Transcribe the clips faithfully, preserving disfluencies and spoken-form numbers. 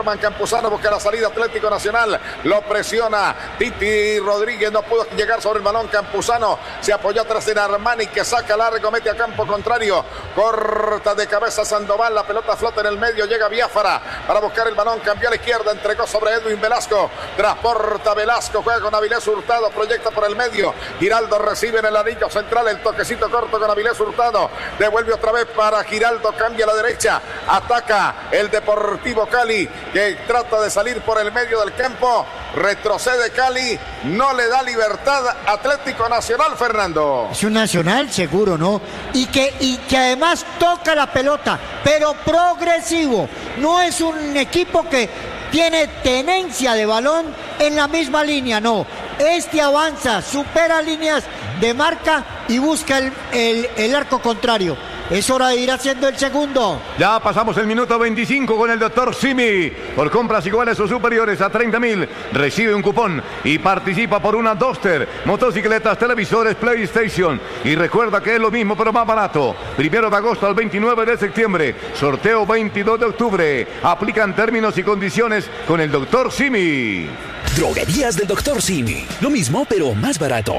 Jorman Campuzano, busca la salida Atlético Nacional, lo presiona Titi Rodríguez, no pudo llegar sobre el balón. Campuzano se apoyó atrás en Armani, que saca largo, mete a campo contrario, corta de cabeza Sandoval, la pelota flota en el medio, llega Biafara para buscar el balón, cambió a la izquierda, entregó sobre Edwin Velasco, transporta Velasco, juega con Avilés Hurtado, proyecta por el medio, Giraldo recibe en el anillo central, el toquecito corto con Avilés Hurtado, devuelve otra vez para Giraldo, cambia a la derecha, ataca el Deportivo Cali, que trata de salir por el medio del campo, retrocede Cali, no le da libertad Atlético Nacional, Fernando. Es un Nacional seguro, ¿no? Y que, y que además toca la pelota, pero progresivo, no es un equipo que tiene tenencia de balón en la misma línea, no. Este avanza, supera líneas de marca y busca el, el, el arco contrario. Es hora de ir haciendo el segundo. Ya pasamos el minuto veinticinco con el doctor Simi. Por compras iguales o superiores a treinta mil, recibe un cupón y participa por una Duster, motocicletas, televisores, PlayStation. Y recuerda que es lo mismo pero más barato. Primero de agosto al veintinueve de septiembre. Sorteo veintidós de octubre. Aplican términos y condiciones con el doctor Simi. Droguerías del doctor Simi. Lo mismo pero más barato.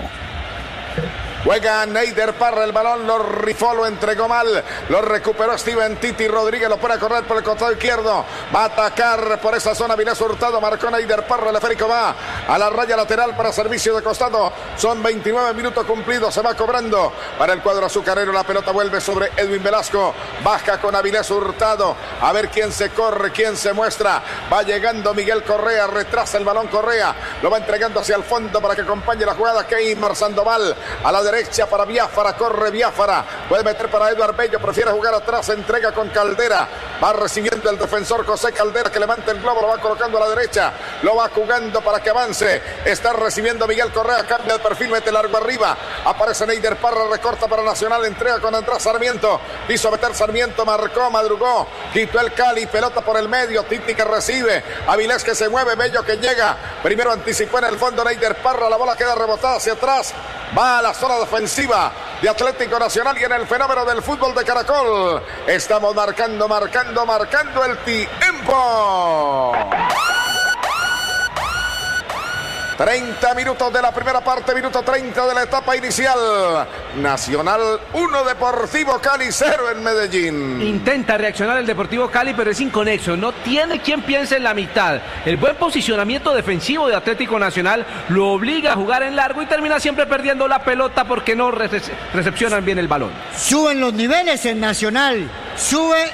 Juega Neider Parra, el balón lo rifó, lo entregó mal, lo recuperó Steven Titi Rodríguez, lo pone a correr por el costado izquierdo, va a atacar por esa zona Vilés Hurtado, marcó Neider Parra, el esférico va a la raya lateral para servicio de costado, son veintinueve minutos cumplidos, se va cobrando para el cuadro azucarero, la pelota vuelve sobre Edwin Velasco, baja con Avilés Hurtado, a ver quién se corre, quién se muestra, va llegando Miguel Correa, retrasa el balón Correa, lo va entregando hacia el fondo para que acompañe la jugada Keymar Sandoval, a la derecha para Biafara, corre Biafara, puede meter para Eduard Bello, prefiere jugar atrás, entrega con Caldera, va recibiendo el defensor José Caldera que levanta el globo, lo va colocando a la derecha, lo va jugando para que avance, está recibiendo Miguel Correa, cambia el perfil, mete largo arriba, aparece Neider Parra, recorta para Nacional, entrega con Andrés Sarmiento, quiso meter Sarmiento, marcó, madrugó, quitó el Cali, pelota por el medio, Titi que recibe, Avilés que se mueve, Bello que llega, primero anticipó en el fondo Neider Parra, la bola queda rebotada hacia atrás, va a la zona defensiva de Atlético Nacional y en el fenómeno del fútbol de Caracol estamos marcando, marcando, marcando el tiempo. treinta minutos de la primera parte, minuto treinta de la etapa inicial. Nacional uno, Deportivo Cali cero en Medellín. Intenta reaccionar el Deportivo Cali, pero es inconexo. No tiene quien piense en la mitad. El buen posicionamiento defensivo de Atlético Nacional lo obliga a jugar en largo y termina siempre perdiendo la pelota porque no rece- recepcionan bien el balón. Suben los niveles en Nacional. Sube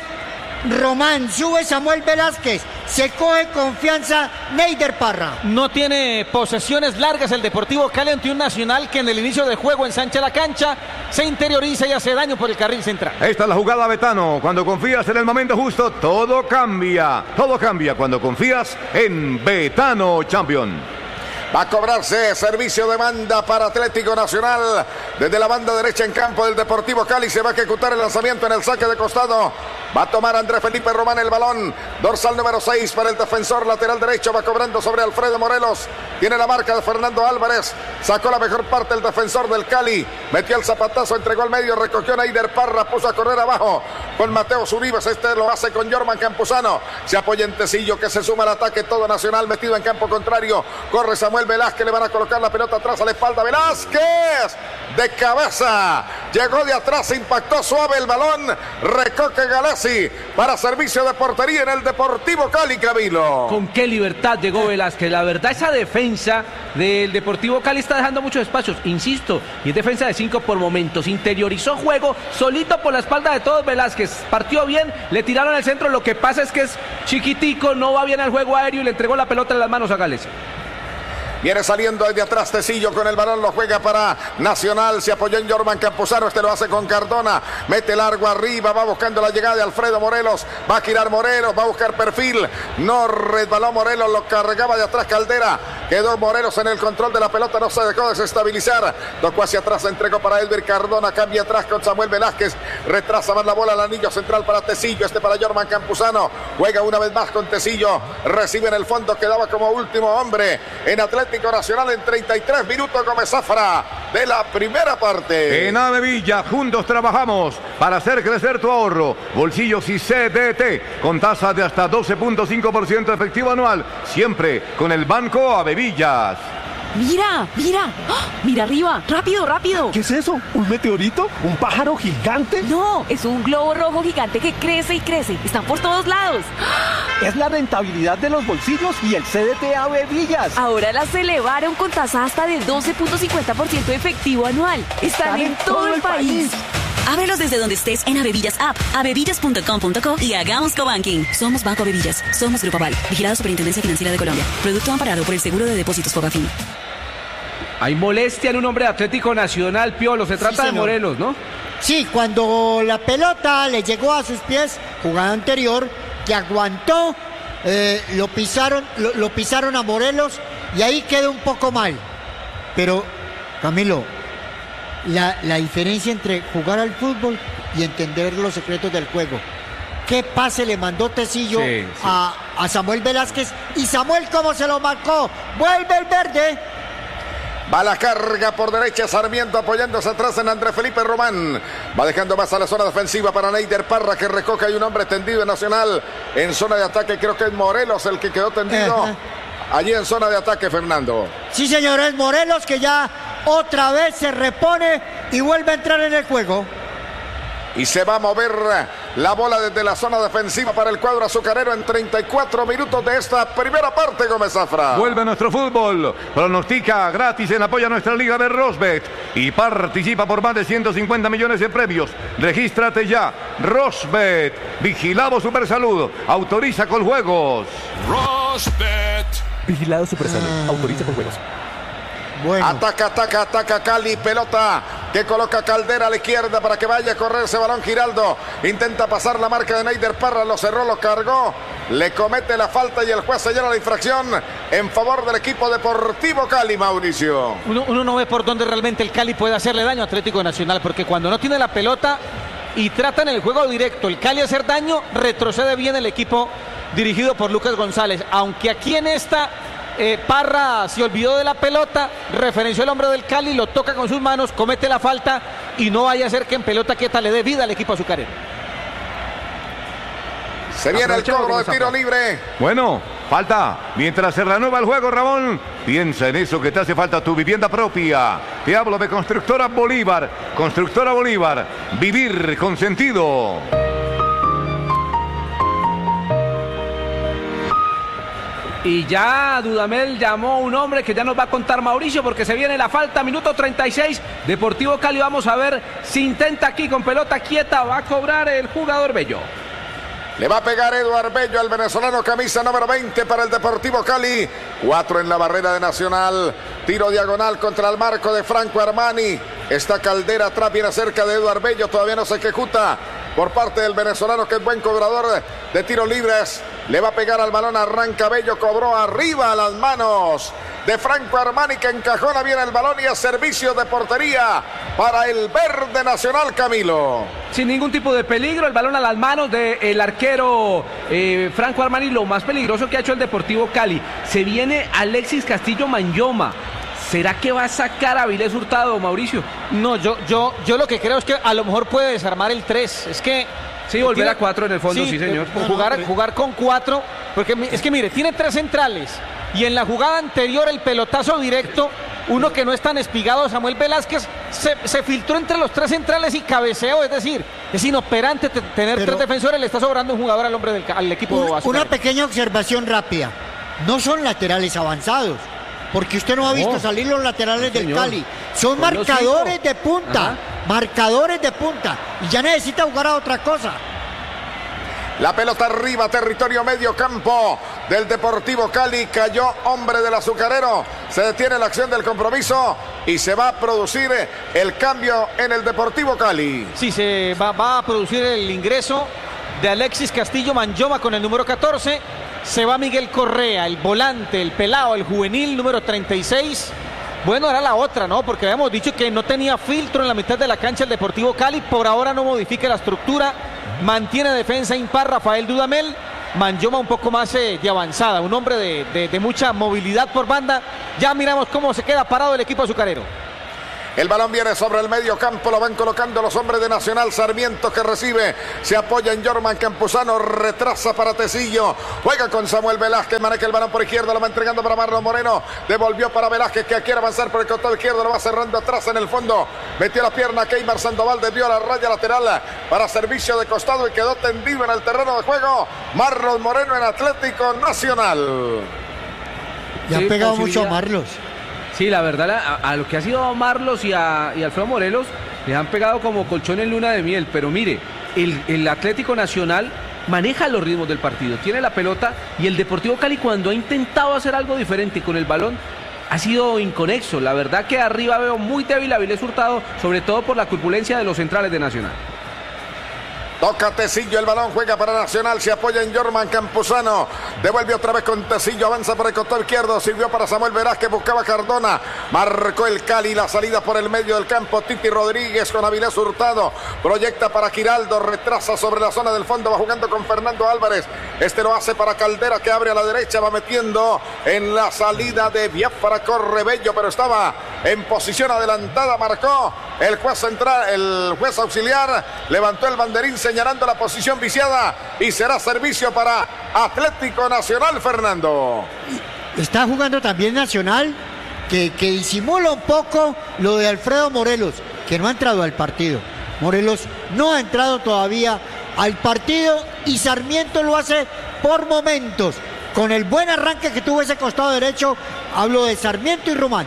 Román, sube Samuel Velázquez, se coge confianza Neider Parra. No tiene posesiones largas el Deportivo Cali ante un Nacional que en el inicio del juego ensancha la cancha, se interioriza y hace daño por el carril central. Esta es la jugada, Betano. Cuando confías en el momento justo, todo cambia. Todo cambia cuando confías en Betano Champion. Va a cobrarse servicio de banda para Atlético Nacional. Desde la banda derecha en campo del Deportivo Cali se va a ejecutar el lanzamiento en el saque de costado. Va a tomar Andrés Felipe Román el balón. Dorsal número seis para el defensor lateral derecho. Va cobrando sobre Alfredo Morelos. Tiene la marca de Fernando Álvarez. Sacó la mejor parte el defensor del Cali. Metió el zapatazo, entregó al medio, recogió a Neider Parra, puso a correr abajo con Mateo Zuribes. Este lo hace con Jorman Campuzano. Se apoya en Tecillo que se suma al ataque. Todo Nacional metido en campo contrario. Corre Samuel Velázquez, le van a colocar la pelota atrás a la espalda. Velázquez de cabeza. Llegó de atrás, impactó suave el balón. Recoque Galesi para servicio de portería en el Deportivo Cali, Camilo. Con qué libertad llegó Velázquez. La verdad, esa defensa del Deportivo Cali está dejando muchos espacios. Insisto, y es defensa de cinco por momentos. Interiorizó juego solito por la espalda de todos Velázquez. Partió bien, le tiraron al centro. Lo que pasa es que es chiquitico, no va bien al juego aéreo y le entregó la pelota en las manos a Galesi. Viene saliendo desde atrás Tecillo con el balón, lo juega para Nacional, se apoyó en Jorman Campuzano, este lo hace con Cardona, mete largo arriba, va buscando la llegada de Alfredo Morelos, va a girar Morelos, va a buscar perfil, no resbaló Morelos, lo cargaba de atrás Caldera, Quedó Morelos en el control de la pelota, no se dejó desestabilizar. Tocó hacia atrás, entregó para Elber Cardona, cambia atrás con Samuel Velázquez. Retrasa más la bola al anillo central para Tecillo, este para Jorman Campuzano. Juega una vez más con Tecillo. Recibe en el fondo, quedaba como último hombre en Atlético Nacional en treinta y tres minutos. Gómez Zafra de la primera parte. En Avevilla, juntos trabajamos para hacer crecer tu ahorro. Bolsillos y C D T con tasa de hasta doce punto cinco por ciento efectivo anual. Siempre con el Banco Avevillas. Mira, mira, ¡ah! Mira arriba, rápido, rápido. ¿Qué es eso? ¿Un meteorito? ¿Un pájaro gigante? No, es un globo rojo gigante que crece y crece. Están por todos lados. Es la rentabilidad de los bolsillos y el C D T Avevillas. Ahora las elevaron con tasa hasta de doce punto cincuenta por ciento efectivo anual. Están, Están en, en todo, todo el país. país. Ábrelos desde donde estés en Avevillas App, avevillas punto com punto co y hagamos cobanking. Somos Banco Avevillas. Somos Grupo Aval. Vigilado Superintendencia Financiera de Colombia. Producto amparado por el Seguro de Depósitos Fogafín. Hay molestia en un hombre de Atlético Nacional, Piolo. Se trata sí, de Morelos, ¿no? Sí, cuando la pelota le llegó a sus pies, jugada anterior, que aguantó, eh, lo pisaron, lo, lo pisaron a Morelos y ahí quedó un poco mal. Pero, Camilo, la, la diferencia entre jugar al fútbol y entender los secretos del juego. ¿Qué pase le mandó Tecillo sí, sí. A, a Samuel Velázquez? Y Samuel, ¿cómo se lo marcó? Vuelve el verde. Va la carga por derecha, Sarmiento apoyándose atrás en Andrés Felipe Román. Va dejando más a la zona defensiva para Neider Parra, que recoge. Hay un hombre tendido en Nacional. En zona de ataque creo que es Morelos el que quedó tendido. Ajá. Allí en zona de ataque, Fernando. Sí, señor, es Morelos que ya otra vez se repone y vuelve a entrar en el juego. Y se va a mover la bola desde la zona defensiva para el cuadro azucarero en treinta y cuatro minutos de esta primera parte, Gómez Zafra. Vuelve nuestro fútbol. Pronostica gratis en apoyo a nuestra liga de Rosbet y participa por más de ciento cincuenta millones de premios. Regístrate ya. Rosbet. Vigilado Supersalud. Autoriza con juegos. Rosbet. Vigilado Supersalud. Ah. Autoriza con juegos. Bueno. Ataca, ataca, ataca Cali, pelota que coloca Caldera a la izquierda para que vaya a correr ese balón. Giraldo intenta pasar la marca de Neider Parra, lo cerró, lo cargó, le comete la falta y el juez señala la infracción en favor del equipo Deportivo Cali, Mauricio. Uno, uno no ve por dónde realmente el Cali puede hacerle daño a Atlético Nacional, porque cuando no tiene la pelota y trata en el juego directo el Cali hacer daño, retrocede bien el equipo dirigido por Lucas González, aunque aquí en esta... Eh, Parra se olvidó de la pelota, referenció al hombre del Cali, lo toca con sus manos, comete la falta y no vaya a ser que en pelota quieta le dé vida al equipo azucarero. Se viene el cobro de tiro libre. Bueno, falta. Mientras se reanuda el juego, Ramón, piensa en eso que te hace falta, tu vivienda propia. Te hablo de Constructora Bolívar. Constructora Bolívar. Vivir con sentido. Y ya Dudamel llamó a un hombre que ya nos va a contar Mauricio, porque se viene la falta, minuto treinta y seis, Deportivo Cali. Vamos a ver si intenta aquí con pelota quieta, va a cobrar el jugador Bello. Le va a pegar Eduard Bello al venezolano, camisa número veinte para el Deportivo Cali. Cuatro en la barrera de Nacional. Tiro diagonal contra el marco de Franco Armani. Está Caldera atrás, viene cerca de Eduard Bello, todavía no se ejecuta por parte del venezolano, que es buen cobrador de tiros libres. Le va a pegar al balón, arranca Bello, cobró arriba a las manos de Franco Armani, que encajona bien el balón y a servicio de portería para el verde Nacional, Camilo. Sin ningún tipo de peligro, el balón a las manos del arquero eh, Franco Armani. Lo más peligroso que ha hecho el Deportivo Cali. Se viene Alexis Castillo Manyoma. ¿Será que va a sacar a Avilés Hurtado, Mauricio? No, yo, yo, yo lo que creo es que a lo mejor puede desarmar el tres. Es que... Sí, volver tiene, a cuatro en el fondo, sí, sí señor. Jugar, jugar con cuatro, porque es que mire, tiene tres centrales. Y en la jugada anterior, el pelotazo directo, uno que no es tan espigado, Samuel Velázquez, se, se filtró entre los tres centrales y cabeceó. Es decir, es inoperante te, tener Pero, tres defensores, le está sobrando un jugador al hombre del al equipo un, azul. Una pequeña observación rápida. No son laterales avanzados, porque usted no ha visto oh, salir los laterales del señor. Cali. Son Con marcadores de punta. Ajá. Marcadores de punta. Y ya necesita jugar a otra cosa. La pelota arriba, territorio medio campo del Deportivo Cali. Cayó hombre del azucarero. Se detiene la acción del compromiso y se va a producir el cambio en el Deportivo Cali. Sí, se va, va a producir el ingreso de Alexis Castillo Manyoma con el número catorce. Se va Miguel Correa, el volante, el pelado, el juvenil número treinta y seis. Bueno, era la otra, ¿no? Porque habíamos dicho que no tenía filtro en la mitad de la cancha el Deportivo Cali. Por ahora no modifica la estructura. Mantiene defensa impar Rafael Dudamel. Manjoma un poco más eh, de avanzada. Un hombre de, de, de mucha movilidad por banda. Ya miramos cómo se queda parado el equipo azucarero. El balón viene sobre el medio campo, lo van colocando los hombres de Nacional. Sarmiento que recibe, se apoya en Jorman Campuzano, retrasa para Tecillo, juega con Samuel Velázquez, maneja el balón por izquierda, lo va entregando para Marlon Moreno, devolvió para Velázquez que quiere avanzar por el costado izquierdo, lo va cerrando atrás en el fondo, metió la pierna Keymar Sandoval, desvió la raya lateral para servicio de costado y quedó tendido en el terreno de juego Marlon Moreno en Atlético Nacional. Y han Sí, pegado posibilidad. mucho a Marlos. Sí, la verdad, a, a lo que ha sido Marlos y a y Alfredo Morelos, les han pegado como colchón en luna de miel. Pero mire, el, el Atlético Nacional maneja los ritmos del partido, tiene la pelota, y el Deportivo Cali, cuando ha intentado hacer algo diferente con el balón, ha sido inconexo. La verdad que arriba veo muy débil a Avilés Hurtado, sobre todo por la corpulencia de los centrales de Nacional. Toca Tecillo, el balón juega para Nacional, se apoya en Jorman Campuzano, devuelve otra vez con Tecillo, avanza por el costado izquierdo, sirvió para Samuel Velázquez, buscaba Cardona, marcó el Cali, la salida por el medio del campo, Titi Rodríguez con Avilés Hurtado, proyecta para Giraldo, retrasa sobre la zona del fondo, va jugando con Fernando Álvarez, este lo hace para Caldera que abre a la derecha, va metiendo en la salida de Biafra, corre Bello, pero estaba en posición adelantada, marcó el juez central, el juez auxiliar, levantó el banderín señalando la posición viciada y será servicio para Atlético Nacional, Fernando. Está jugando también Nacional, que, que disimula un poco lo de Alfredo Morelos, que no ha entrado al partido. Morelos no ha entrado todavía al partido y Sarmiento lo hace por momentos. Con el buen arranque que tuvo ese costado derecho, hablo de Sarmiento y Román.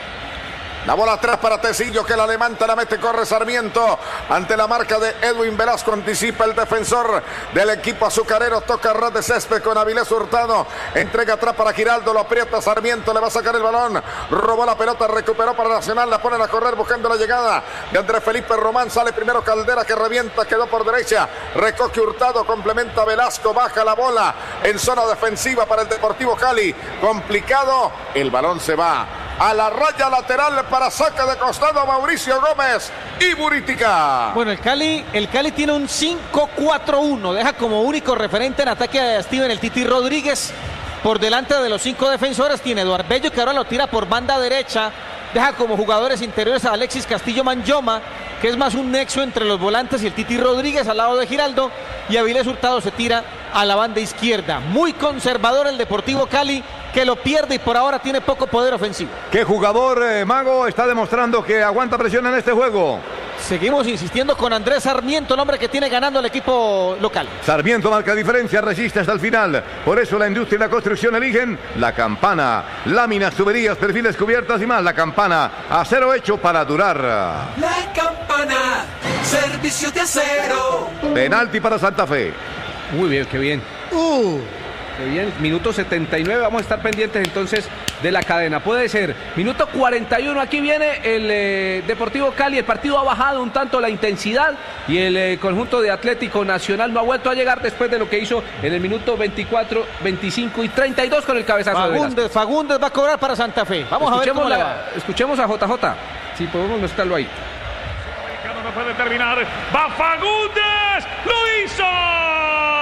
La bola atrás para Tecillo que la levanta, la mete, corre Sarmiento ante la marca de Edwin Velasco, anticipa el defensor del equipo azucarero, toca ras de césped con Avilés Hurtado, entrega atrás para Giraldo, lo aprieta Sarmiento, le va a sacar el balón, robó la pelota, recuperó para Nacional, la ponen a correr buscando la llegada de Andrés Felipe Román, sale primero Caldera que revienta, quedó por derecha, recoge Hurtado, complementa Velasco, baja la bola en zona defensiva para el Deportivo Cali, complicado, el balón se va a la raya lateral para saca de costado Mauricio Gómez y Buritica. Bueno, el Cali, el Cali tiene un cinco cuatro uno, deja como único referente en ataque a Steven el Titi Rodríguez. Por delante de los cinco defensores tiene Eduardo Bello, que ahora lo tira por banda derecha. Deja como jugadores interiores a Alexis Castillo Manjoma, que es más un nexo entre los volantes y el Titi Rodríguez al lado de Giraldo. Y Avilés Hurtado se tira a la banda izquierda. Muy conservador el Deportivo Cali, que lo pierde y por ahora tiene poco poder ofensivo. ¿Qué jugador, eh, Mago, está demostrando que aguanta presión en este juego? Seguimos insistiendo con Andrés Sarmiento, el hombre que tiene ganando el equipo local. Sarmiento marca diferencia, resiste hasta el final. Por eso la industria y la construcción eligen La Campana. Láminas, tuberías, perfiles, cubiertas y más. La Campana, acero hecho para durar. La Campana, servicio de acero. Penalti para Santa Fe. Muy bien, qué bien. Uh. Qué bien, minuto setenta y nueve, vamos a estar pendientes entonces de la cadena. Puede ser, minuto cuarenta y uno, aquí viene el eh, Deportivo Cali, el partido ha bajado un tanto la intensidad y el eh, conjunto de Atlético Nacional no ha vuelto a llegar después de lo que hizo en el minuto veinticuatro, veinticinco y treinta y dos con el cabezazo. Fagundes, Fagundes va a cobrar para Santa Fe. Vamos a ver cómo la, le va. Escuchemos a J J, si podemos mezclarlo ahí. No puede terminar, va Fagundes, lo hizo.